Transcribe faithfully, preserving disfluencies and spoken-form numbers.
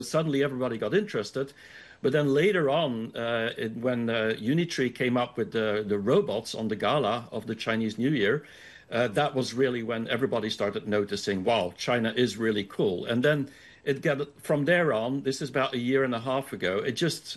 suddenly everybody got interested. But then later on, uh, it, when uh, Unitree came up with the, the robots on the gala of the Chinese New Year, uh, that was really when everybody started noticing, wow, China is really cool. And then it got from there on, this is about a year and a half ago, it just